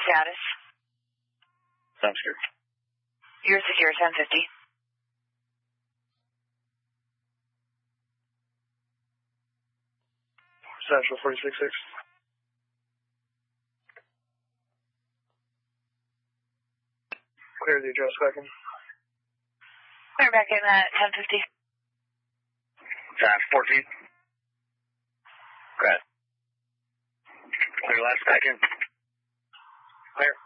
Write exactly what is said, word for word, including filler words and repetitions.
status? Sounds good. You're secure, ten fifty. Central forty-six six. Clear the address back in. Clear back in at ten fifty. Dash fourteen. Good. Clear last back in. Clear.